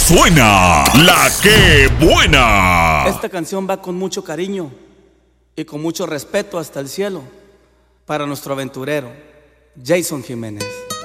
suena la que buena. Esta canción va con mucho cariño y con mucho respeto hasta el cielo para nuestro aventurero Jason Jiménez.